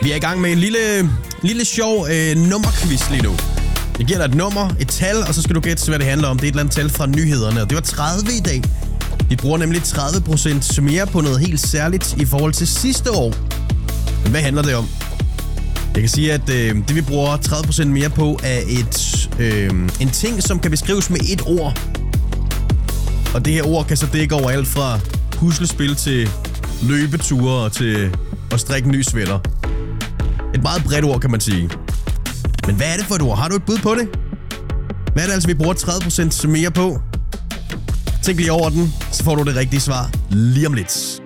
Vi er i gang med en lille sjov nummerquiz lige nu. Jeg giver dig et nummer, et tal, og så skal du gætte, hvad det handler om. Det er et eller andet tal fra nyhederne, og det var 30 i dag. Vi bruger nemlig 30% mere på noget helt særligt i forhold til sidste år. Men hvad handler det om? Jeg kan sige, at det vi bruger 30% mere på er en ting, som kan beskrives med et ord. Og det her ord kan så dække over alt fra puslespil til løbeture og til at strikke en ny sweater. Et meget bredt ord, kan man sige. Men hvad er det for et ord? Har du et bud på det? Hvad er det altså, vi bruger 30% mere på? Tænk lige over den, så får du det rigtige svar lige om lidt.